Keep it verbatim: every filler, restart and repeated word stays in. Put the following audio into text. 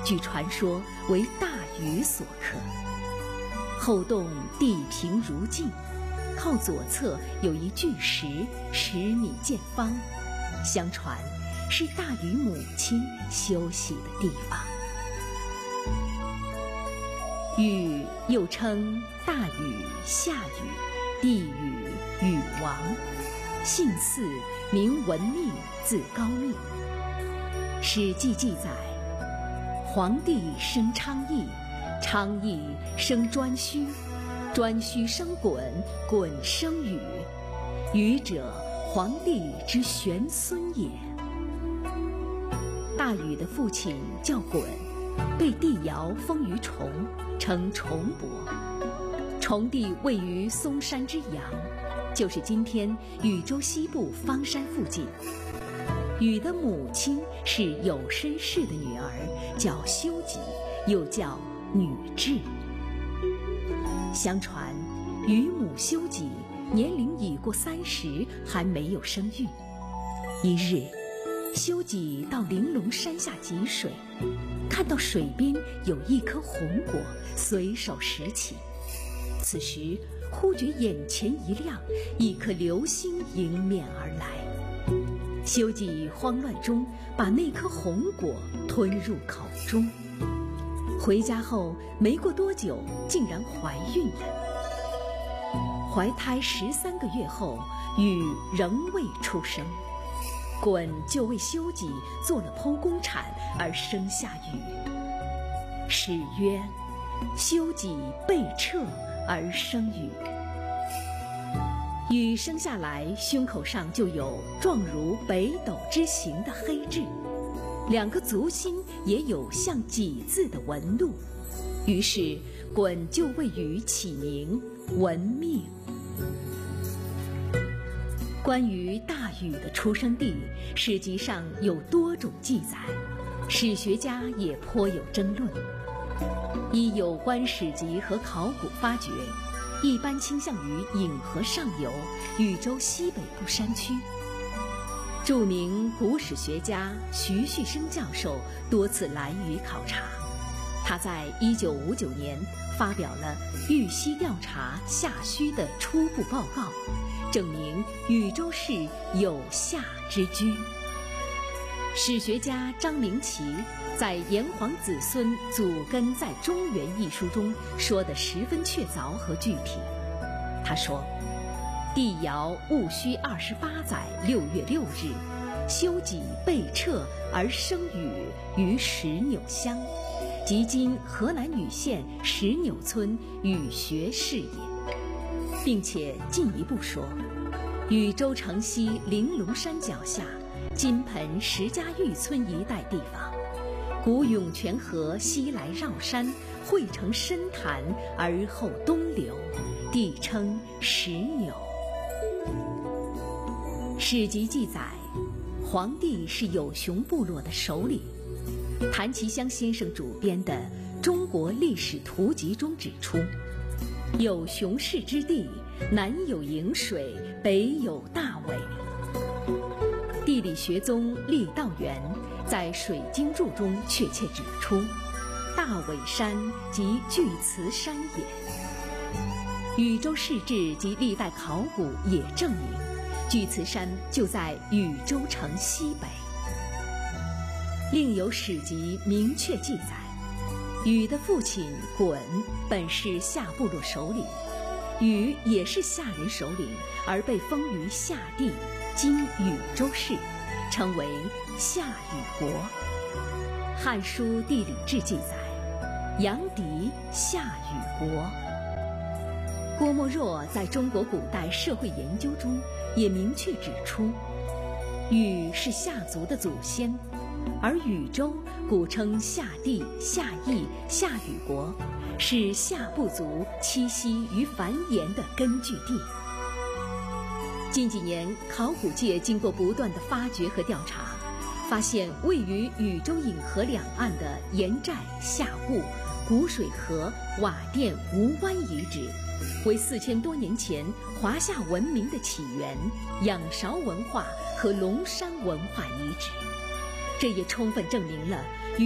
据传说为大禹所刻。后洞地平如镜，靠左侧有一巨石，十米见方，相传是大禹母亲休息的地方。禹又称大禹、夏禹、地禹、禹王，姓祀，名文命，字高密。《史记》记载，黄帝生昌邑，昌邑生颛顼，颛顼生鲧，鲧生禹，禹者，黄帝之玄孙也。大禹的父亲叫鲧，被帝尧封于崇，称崇伯。崇地位于嵩山之阳，就是今天禹州西部方山附近。禹的母亲是有身氏的女儿，叫修己，又叫女雉。相传，禹母修己年龄已过三十，还没有生育。一日，修己到玲珑山下汲水，看到水边有一颗红果，随手拾起。此时忽觉眼前一亮，一颗流星迎面而来。修己慌乱中把那颗红果吞入口中。回家后没过多久，竟然怀孕了。怀胎十三个月后，禹仍未出生。鲧就为修己做了剖宫产，而生下禹。史曰：修己被彻而生禹。禹生下来，胸口上就有状如北斗之形的黑痣，两个足心也有像己字的纹路。于是鲧就为禹起名文命。关于大禹的出生地，史籍上有多种记载，史学家也颇有争论。依有关史籍和考古发掘，一般倾向于颍河上游、禹州西北部山区。著名古史学家徐旭升教授多次来渝考察，他在一九五九年发表了《豫西调查夏虚》的初步报告，证明禹州市有夏之居。史学家张明奇在《炎黄子孙祖根在中原》一书中说得十分确凿和具体。他说，帝尧戊戌二十八载六月六日，修己被彻而生禹于石纽乡，即今河南禹县石纽村禹穴市也。并且进一步说，禹州城西玲珑山脚下金盆石家峪村一带地方，古涌泉河西来绕山，汇成深潭而后东流，地称石纽。史籍记载，黄帝是有熊部落的首领。谭其骧先生主编的《中国历史图集》中指出，有熊氏之地，南有颍水，北有大纬。地理学宗郦道元在《水经注》中确切指出，大纬山即巨慈山也。禹州市志及历代考古也证明，巨慈山就在禹州城西北。另有史籍明确记载，禹的父亲鲧本是夏部落首领，禹也是夏人首领，而被封于夏地，今禹州市，称为夏禹国。《汉书地理志》记载，阳翟夏禹国。郭沫若在中国古代社会研究中也明确指出，禹是夏族的祖先，而禹州古称夏地、夏邑、夏禹国，是夏部族栖息与繁衍的根据地。近几年，考古界经过不断的发掘和调查，发现位于禹州颍河两岸的盐寨、夏户、古水河、瓦店、吴湾遗址，为四千多年前华夏文明的起源、仰韶文化和龙山文化遗址。这也充分证明了